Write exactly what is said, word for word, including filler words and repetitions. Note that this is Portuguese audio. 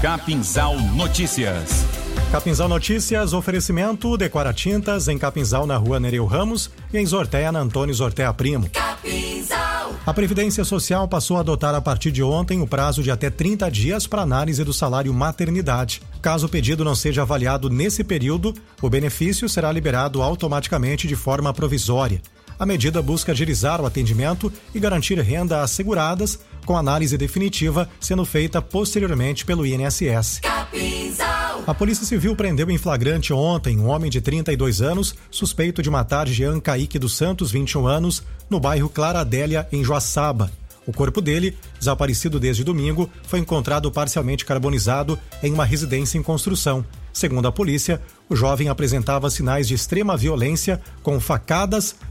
Capinzal Notícias. Capinzal Notícias, oferecimento Decora Tintas em Capinzal na rua Nereu Ramos e em Zorteia na Antônio Zorteia Primo. Capinzal. A Previdência Social passou a adotar a partir de ontem o prazo de até trinta dias para análise do salário maternidade. Caso o pedido não seja avaliado nesse período, o benefício será liberado automaticamente de forma provisória. A medida busca agilizar o atendimento e garantir renda às seguradas, com análise definitiva sendo feita posteriormente pelo I N S S. Capinzal. A Polícia Civil prendeu em flagrante ontem um homem de trinta e dois anos, suspeito de matar Jean Kaique dos Santos, vinte e um anos, no bairro Clara Adélia, em Joaçaba. O corpo dele, desaparecido desde domingo, foi encontrado parcialmente carbonizado em uma residência em construção. Segundo a polícia, o jovem apresentava sinais de extrema violência, com facadas,